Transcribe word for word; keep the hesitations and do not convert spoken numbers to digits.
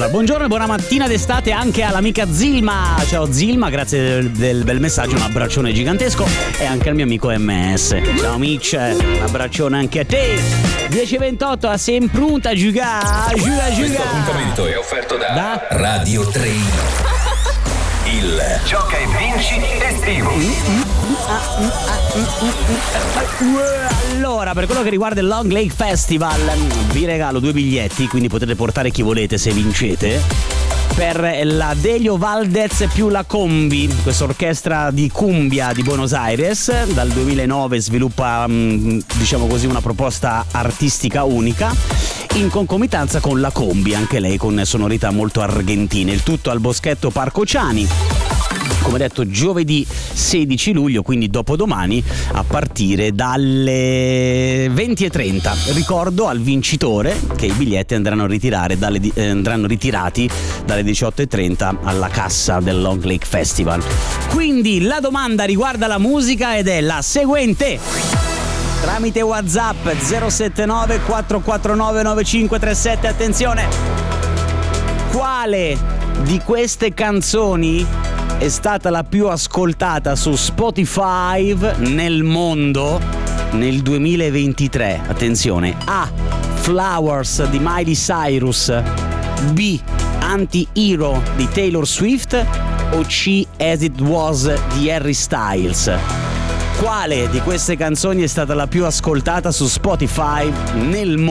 Allora, buongiorno e buona mattina d'estate anche all'amica Zilma. Ciao Zilma, grazie del, del bel messaggio, un abbraccione gigantesco, e anche al mio amico M S. Ciao Mitch, un abbraccione anche a te. dieci e ventotto, a sei pronta a giocare? Giuga, giuga. Questo appuntamento è offerto da, da? Radio Treino. Il Gioca e Vinci estivo. Allora, per quello che riguarda il Long Lake Festival, vi regalo due biglietti, quindi potete portare chi volete se vincete, per la Delio Valdez più la Combi, questa orchestra di cumbia di Buenos Aires. Dal duemilanove sviluppa, diciamo così, una proposta artistica unica in concomitanza con la Combi, anche lei con sonorità molto argentine. Il tutto al Boschetto Parco Ciani, come detto giovedì sedici luglio, quindi dopodomani, a partire dalle venti e trenta. Ricordo al vincitore che i biglietti andranno, a ritirare dalle, eh, andranno ritirati dalle diciotto e trenta alla cassa del Long Lake Festival. Quindi la domanda riguarda la musica ed è la seguente: tramite WhatsApp zero sette nove quattro quattro nove nove cinque tre sette, attenzione, quale di queste canzoni è stata la più ascoltata su Spotify nel mondo nel duemilaventitré? Attenzione: A. Flowers di Miley Cyrus, B. Anti-Hero di Taylor Swift, o C. As It Was di Harry Styles? Quale di queste canzoni è stata la più ascoltata su Spotify nel mondo?